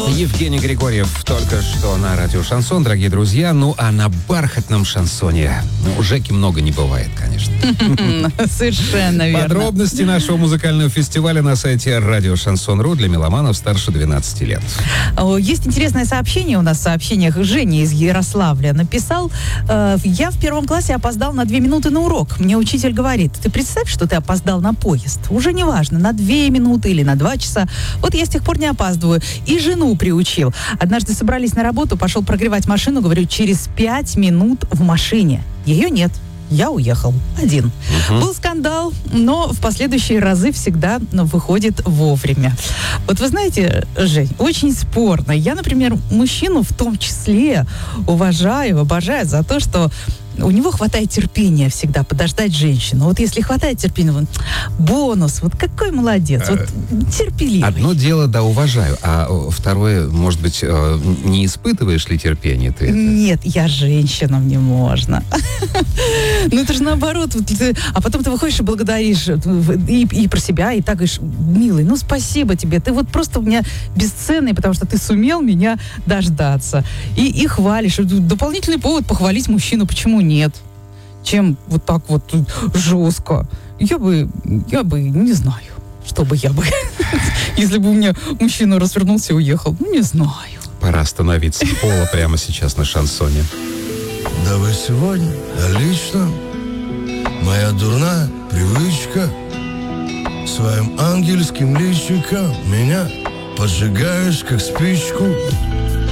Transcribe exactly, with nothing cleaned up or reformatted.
Евгений Григорьев только что на радио «Шансон», дорогие друзья. Ну, а на бархатном шансоне ну, Жеки много не бывает, конечно. Совершенно верно. Подробности нашего музыкального фестиваля на сайте радио шансон точка ру для меломанов старше двенадцати лет. Есть интересное сообщение у нас в сообщениях. Женя из Ярославля написал: я в первом классе опоздал на две минуты на урок. Мне учитель говорит: ты представь, что ты опоздал на поезд. Уже не важно, на две минуты или на два часа. Вот я с тех пор не опаздываю. И жену приучил. Однажды собрались на работу, пошел прогревать машину, говорю, через пять минут в машине. Ее нет. Я уехал один. Uh-huh. Был скандал, но в последующие разы всегда выходит вовремя. Вот вы знаете, Жень, очень спорно. Я, например, мужчину в том числе уважаю, обожаю за то, что у него хватает терпения всегда подождать женщину. Вот если хватает терпения, вот, бонус, вот какой молодец, вот терпеливый. Одно дело, да, уважаю, а второе, может быть, не испытываешь ли терпение ты? Нет, я женщина, мне можно. Ну это же наоборот. А потом ты выходишь и благодаришь и, и про себя, и так говоришь: милый, ну спасибо тебе, ты вот просто у меня бесценный, потому что ты сумел меня дождаться. И, и хвалишь. Дополнительный повод похвалить мужчину, почему нет? Чем вот так вот жестко. Я бы, я бы, не знаю, что бы я бы, если бы у меня мужчина развернулся и уехал. Ну, не знаю. Пора остановиться с пола прямо сейчас на шансоне. Да вы сегодня лично моя дурная привычка своим ангельским личиком меня поджигаешь, как спичку.